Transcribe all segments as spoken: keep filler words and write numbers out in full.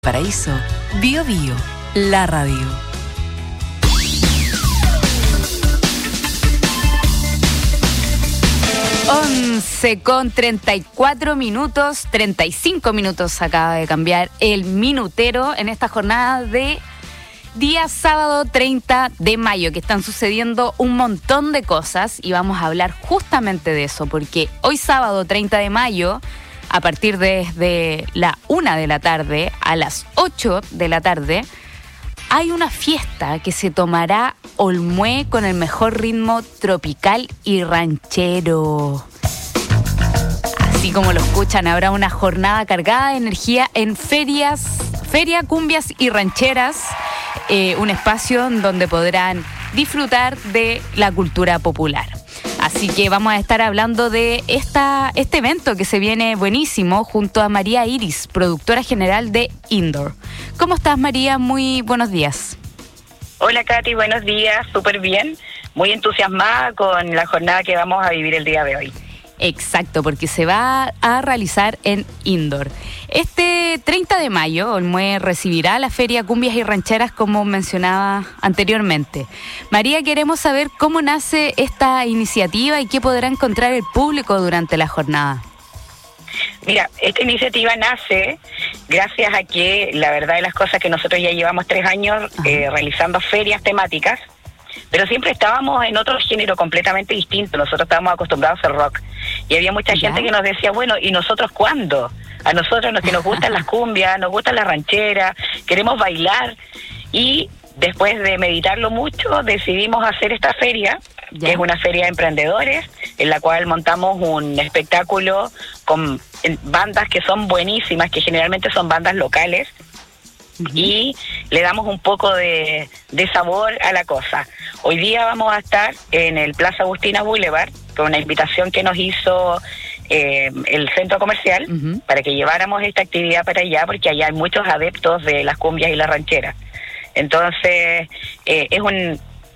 Paraíso, Bio Bio, la radio. once con treinta y cuatro minutos, treinta y cinco minutos acaba de cambiar el minutero en esta jornada de día sábado treinta de mayo, que están sucediendo un montón de cosas y vamos a hablar justamente de eso, porque hoy sábado treinta de mayo, a partir de desde la una de la tarde a las ocho de la tarde, hay una fiesta que se tomará Olmué con el mejor ritmo tropical y ranchero. Así como lo escuchan, habrá una jornada cargada de energía en ferias, feria, cumbias y rancheras, eh, un espacio donde podrán disfrutar de la cultura popular. Así que vamos a estar hablando de esta, este evento que se viene buenísimo junto a María Iris, productora general de Indoor. ¿Cómo estás, María? Muy buenos días. Hola, Katy, buenos días, súper bien, muy entusiasmada con la jornada que vamos a vivir el día de hoy. Exacto, porque se va a realizar en Indoor. Este treinta de mayo, Olmué recibirá la Feria Cumbias y Rancheras, como mencionaba anteriormente. María, queremos saber cómo nace esta iniciativa y qué podrá encontrar el público durante la jornada. Mira, esta iniciativa nace gracias a que la verdad de las cosas que nosotros ya llevamos tres años eh, realizando ferias temáticas, pero siempre estábamos en otro género completamente distinto. Nosotros estábamos acostumbrados a hacer rock y había mucha ¿Ya? gente que nos decía, bueno, ¿y nosotros cuándo? A nosotros nos, que nos gustan las cumbias, nos gustan las rancheras, queremos bailar. Y después de meditarlo mucho decidimos hacer esta feria, ¿Ya? que es una feria de emprendedores, en la cual montamos un espectáculo con bandas que son buenísimas, que generalmente son bandas locales, uh-huh. y le damos un poco de, de sabor a la cosa. Hoy día vamos a estar en el Plaza Agustina Boulevard, con una invitación que nos hizo eh, el centro comercial, uh-huh. para que lleváramos esta actividad para allá, porque allá hay muchos adeptos de las cumbias y las rancheras. Entonces, eh, es un...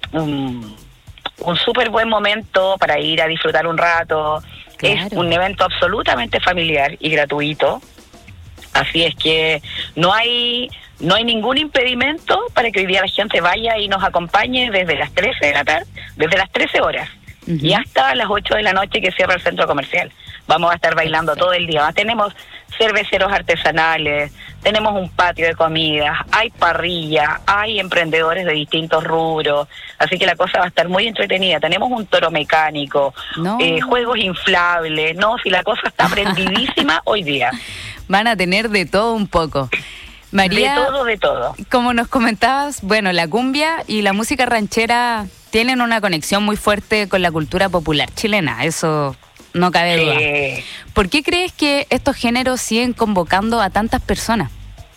un un súper buen momento para ir a disfrutar un rato. Claro. Es un evento absolutamente familiar y gratuito, así es que no hay no hay ningún impedimento para que hoy día la gente vaya y nos acompañe desde las trece de la tarde, desde las trece horas, uh-huh. y hasta las ocho de la noche que cierra el centro comercial. Vamos a estar bailando Perfecto. todo el día. Tenemos cerveceros artesanales, tenemos un patio de comidas, hay parrilla, hay emprendedores de distintos rubros, así que la cosa va a estar muy entretenida. Tenemos un toro mecánico, no. eh, juegos inflables, no, si la cosa está prendidísima hoy día. Van a tener de todo un poco. María, de todo, de todo. Como nos comentabas, bueno, la cumbia y la música ranchera tienen una conexión muy fuerte con la cultura popular chilena, eso no cabe duda. Eh, ¿Por qué crees que estos géneros siguen convocando a tantas personas?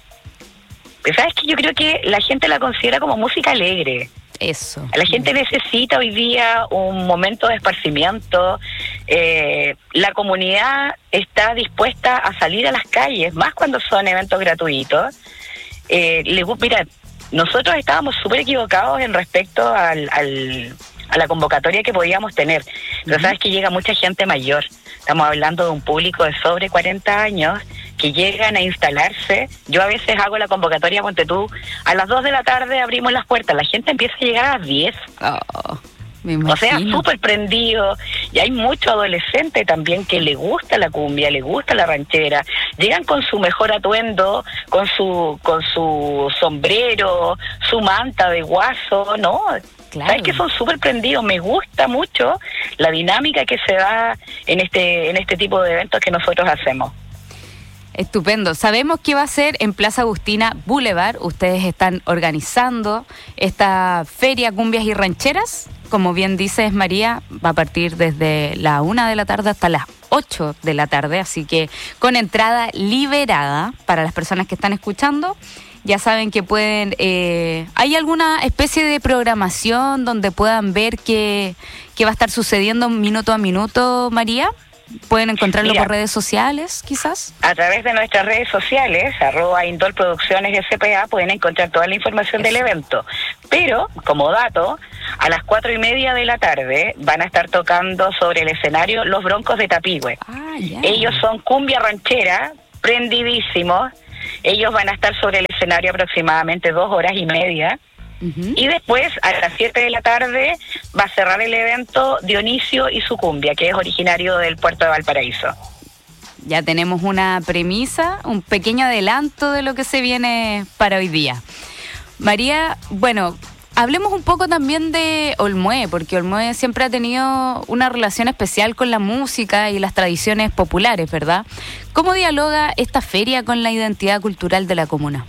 Pues sabes que yo creo que la gente la considera como música alegre. Eso. La gente necesita hoy día un momento de esparcimiento. Eh, la comunidad está dispuesta a salir a las calles, más cuando son eventos gratuitos. Eh, le, mira, nosotros estábamos súper equivocados en respecto al... al a la convocatoria que podíamos tener, pero uh-huh. sabes que llega mucha gente mayor, estamos hablando de un público de sobre cuarenta años que llegan a instalarse. Yo a veces hago la convocatoria, ponte tú, a las dos de la tarde abrimos las puertas, la gente empieza a llegar a las diez, oh, me imagino. O sea, súper prendido, y hay mucho adolescente también que le gusta la cumbia, le gusta la ranchera, llegan con su mejor atuendo, con su, con su sombrero, su manta de guaso, ¿no? Claro. Sabes que son súper prendidos. Me gusta mucho la dinámica que se da en este en este tipo de eventos que nosotros hacemos. Estupendo. Sabemos que va a ser en Plaza Agustina Boulevard. Ustedes están organizando esta feria Cumbias y Rancheras. Como bien dices, María, va a partir desde la una de la tarde hasta las ocho de la tarde, así que con entrada liberada para las personas que están escuchando. Ya saben que pueden... Eh, ¿hay alguna especie de programación donde puedan ver qué, qué va a estar sucediendo minuto a minuto, María? ¿Pueden encontrarlo Mira, por redes sociales, quizás? A través de nuestras redes sociales, arroba Indoor Producciones S P A, pueden encontrar toda la información Eso. del evento. Pero, como dato, a las cuatro y media de la tarde van a estar tocando sobre el escenario Los Broncos de Tapigüe. Ah, yeah. Ellos son cumbia ranchera, prendidísimos, Ellos van a estar sobre el escenario aproximadamente dos horas y media. Uh-huh. Y después, a las siete de la tarde, va a cerrar el evento Dionisio y su cumbia, que es originario del puerto de Valparaíso. Ya tenemos una premisa, un pequeño adelanto de lo que se viene para hoy día. María, bueno, hablemos un poco también de Olmué, porque Olmué siempre ha tenido una relación especial con la música y las tradiciones populares, ¿verdad? ¿Cómo dialoga esta feria con la identidad cultural de la comuna?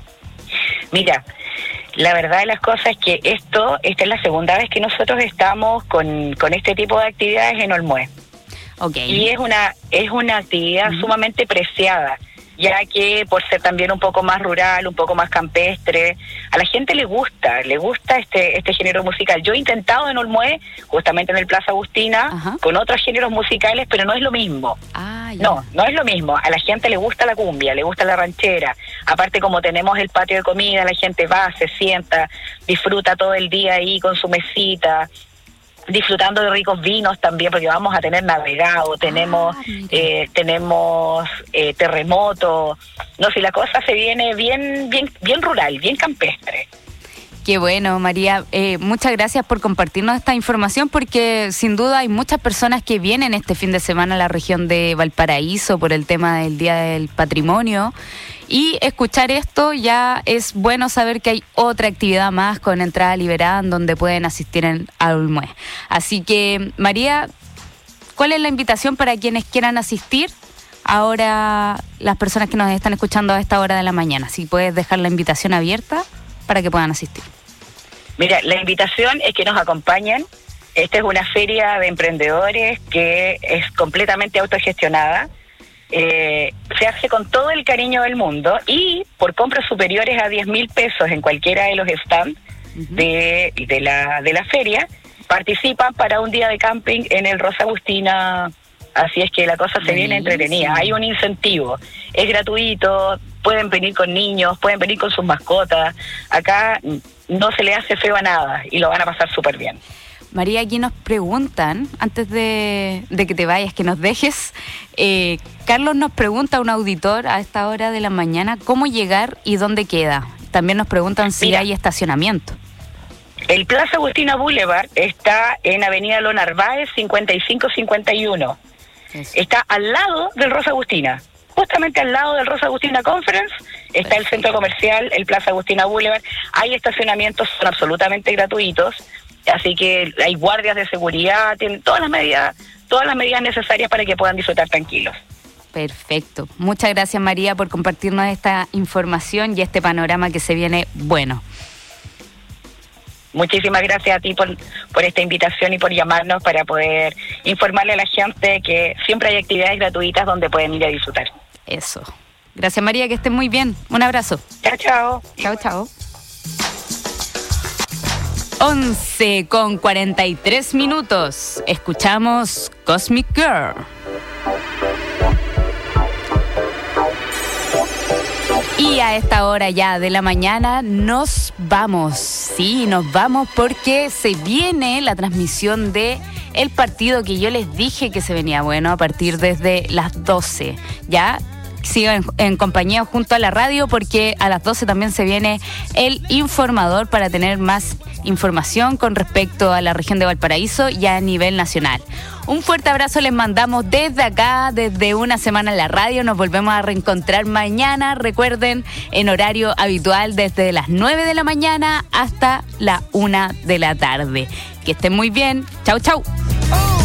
Mira, la verdad de las cosas es que esto, esta es la segunda vez que nosotros estamos con, con este tipo de actividades en Olmué. Okay. Y es una, es una actividad uh-huh. sumamente preciada, ya que por ser también un poco más rural, un poco más campestre, a la gente le gusta, le gusta este este género musical. Yo he intentado en Olmué, justamente en el Plaza Agustina, uh-huh. con otros géneros musicales, pero no es lo mismo. Ah, yeah. No, no es lo mismo. A la gente le gusta la cumbia, le gusta la ranchera. Aparte, como tenemos el patio de comida, la gente va, se sienta, disfruta todo el día ahí con su mesita, disfrutando de ricos vinos también, porque vamos a tener navegado, tenemos ah, eh, tenemos eh, terremoto, no, si la cosa se viene bien bien bien rural, bien campestre. Qué bueno, María, eh, muchas gracias por compartirnos esta información, porque sin duda hay muchas personas que vienen este fin de semana a la región de Valparaíso por el tema del Día del Patrimonio. Y escuchar esto ya es bueno saber que hay otra actividad más con entrada liberada en donde pueden asistir en Olmué. Así que, María, ¿cuál es la invitación para quienes quieran asistir? Ahora, las personas que nos están escuchando a esta hora de la mañana, si puedes dejar la invitación abierta para que puedan asistir. Mira, la invitación es que nos acompañen. Esta es una feria de emprendedores que es completamente autogestionada. Eh, se hace con todo el cariño del mundo y por compras superiores a diez mil pesos en cualquiera de los stands uh-huh. de, de, la, de la feria, participan para un día de camping en el Rosa Agustina. Así es que la cosa se viene entretenida. Hay un incentivo, es gratuito, pueden venir con niños, pueden venir con sus mascotas. Acá no se le hace feo a nada y lo van a pasar súper bien. María, aquí nos preguntan, antes de, de que te vayas, que nos dejes, eh, Carlos nos pregunta, un auditor a esta hora de la mañana, ¿cómo llegar y dónde queda? También nos preguntan si Mira, hay estacionamiento. El Plaza Agustina Boulevard está en Avenida Lo Narváez cincuenta y cinco cincuenta y uno. Eso. Está al lado del Rosa Agustina. Justamente al lado del Rosa Agustina Conference está Perfecto. El centro comercial, el Plaza Agustina Boulevard. Hay estacionamientos, son absolutamente gratuitos. Así que hay guardias de seguridad, tienen todas las medidas, todas las medidas necesarias para que puedan disfrutar tranquilos. Perfecto. Muchas gracias, María, por compartirnos esta información y este panorama que se viene bueno. Muchísimas gracias a ti por, por esta invitación y por llamarnos para poder informarle a la gente que siempre hay actividades gratuitas donde pueden ir a disfrutar. Eso. Gracias, María, que estén muy bien. Un abrazo. Chao, chao. Chao, chao. once con cuarenta y tres minutos. Escuchamos Cosmic Girl. Y a esta hora ya de la mañana nos vamos. Sí, nos vamos porque se viene la transmisión de el partido que yo les dije que se venía bueno a partir desde las doce. Ya sigan en, en compañía junto a la radio porque a las doce también se viene el informador para tener más información con respecto a la región de Valparaíso y a nivel nacional. Un fuerte abrazo les mandamos desde acá, desde Una Semana en la Radio. Nos volvemos a reencontrar mañana, recuerden, en horario habitual desde las nueve de la mañana hasta la una de la tarde. Que estén muy bien. Chau, chau.